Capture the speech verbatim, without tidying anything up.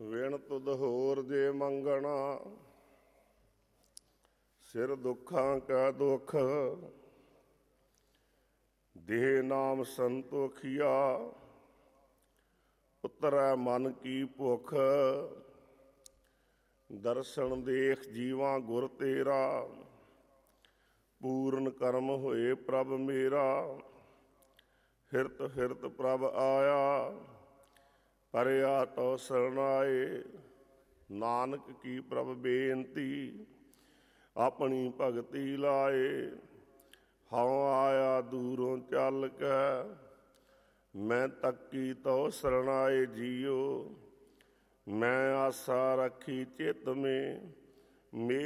ਵਿਣ ਤੁਧ ਹੋਰ ਜੇ ਮੰਗਣਾ, ਸਿਰ ਦੁੱਖਾਂ ਕਾ ਦੁੱਖ। ਦੇਹ ਨਾਮ ਸੰਤੋਖੀਆ, ਉਤਰੈ ਮਨ ਕੀ ਭੁੱਖ। ਦਰਸ਼ਨ ਦੇਖ ਜੀਵਾਂ ਗੁਰ ਤੇਰਾ, ਪੂਰਨ ਕਰਮ ਹੋਏ ਪ੍ਰਭ ਮੇਰਾ। ਹਿਰਤ ਹਿਰਤ ਪ੍ਰਭ ਆਇਆ, ਪਰਿਆ ਤੋ ਸਰਣਾਏ। ਨਾਨਕ ਕੀ ਪ੍ਰਭ ਬੇਨਤੀ, ਆਪਣੀ ਭਗਤੀ ਲਾਏ। ਹਉ ਆਇਆ ਦੂਰੋਂ ਚੱਲ ਕੇ, ਮੈਂ ਤੱਕੀ ਤੋ ਸਰਣਾਏ ਜੀਓ। ਮੈਂ ਆਸਾ ਰੱਖੀ ਚਿੱਤ ਮੇ,